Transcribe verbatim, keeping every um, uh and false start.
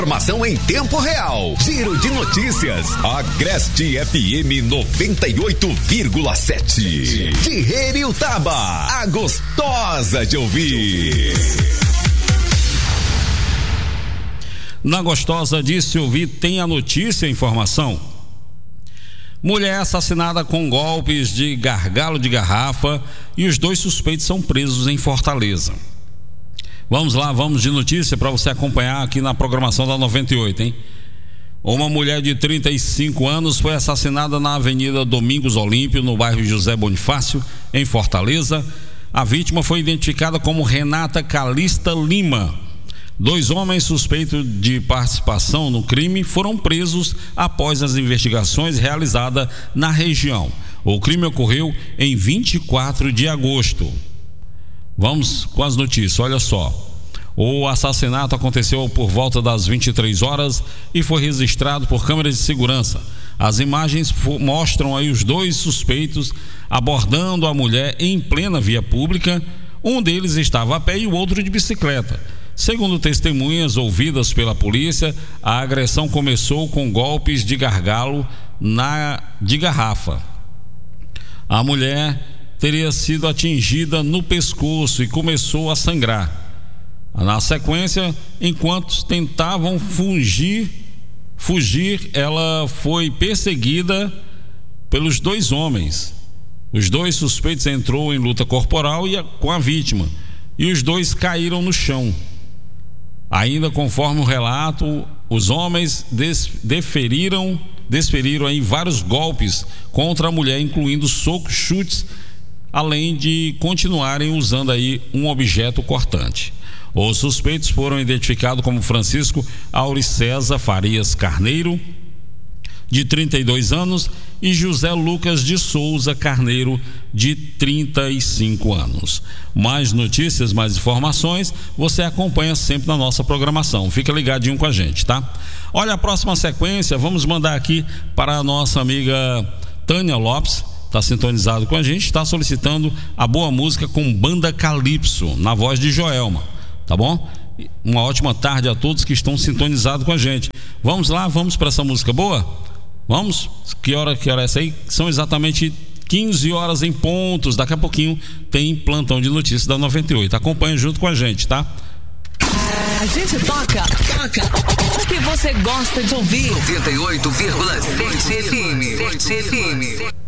Informação em tempo real. Giro de notícias. Agreste F M noventa e oito vírgula sete. De Heriutaba. A gostosa de ouvir. Na gostosa de se ouvir tem a notícia e a informação. Mulher assassinada com golpes de gargalo de garrafa e os dois suspeitos são presos em Fortaleza. Vamos lá, vamos de notícia para você acompanhar aqui na programação da noventa e oito, hein? Uma mulher de trinta e cinco anos foi assassinada na Avenida Domingos Olímpio, no bairro José Bonifácio, em Fortaleza. A vítima foi identificada como Renata Calista Lima. Dois homens suspeitos de participação no crime foram presos após as investigações realizadas na região. O crime ocorreu em vinte e quatro de agosto. Vamos com as notícias, olha só. O assassinato aconteceu por volta das vinte e três horas e foi registrado por câmeras de segurança. As imagens mostram aí os dois suspeitos abordando a mulher em plena via pública. Um deles estava a pé e o outro de bicicleta. Segundo testemunhas ouvidas pela polícia, a agressão começou com golpes de gargalo na, de garrafa. A mulher teria sido atingida no pescoço e começou a sangrar. Na sequência, enquanto tentavam fugir, fugir, ela foi perseguida pelos dois homens. Os dois suspeitos entrou em luta corporal e a, com a vítima, e os dois caíram no chão. Ainda conforme o relato, os homens des, deferiram, desferiram aí vários golpes contra a mulher, incluindo socos, chutes, além de continuarem usando aí um objeto cortante. Os suspeitos foram identificados como Francisco Auricesa Farias Carneiro, de trinta e dois anos, e José Lucas de Souza Carneiro, de trinta e cinco anos. Mais notícias, mais informações, você acompanha sempre na nossa programação. Fica ligadinho com a gente, tá? Olha, a próxima sequência, vamos mandar aqui para a nossa amiga Tânia Lopes. Está sintonizado com a gente, está solicitando a boa música com Banda Calypso, na voz de Joelma, tá bom? Uma ótima tarde a todos que estão sintonizados com a gente. Vamos lá, vamos para essa música boa? Vamos? Que hora, que hora é essa aí? São exatamente quinze horas em pontos. Daqui a pouquinho tem plantão de notícias da noventa e oito. Acompanha junto com a gente, tá? A gente toca, toca o que você gosta de ouvir. noventa e oito vírgula sete F M.